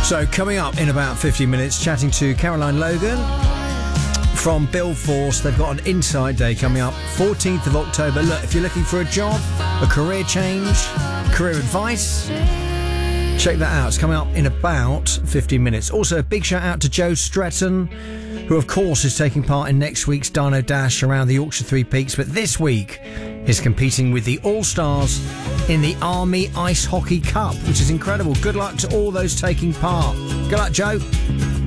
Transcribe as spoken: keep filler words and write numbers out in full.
So coming up in about fifty minutes, chatting to Caroline Logan from Build Force. They've got an Inside Day coming up, fourteenth of October. Look, if you're looking for a job, a career change, career advice, check that out. It's coming up in about fifty minutes. Also, a big shout out to Joe Stretton, who of course is taking part in next week's Dino Dash around the Yorkshire Three Peaks, but this week is competing with the All-Stars in the Army Ice Hockey Cup, which is incredible. Good luck to all those taking part. Good luck, Joe.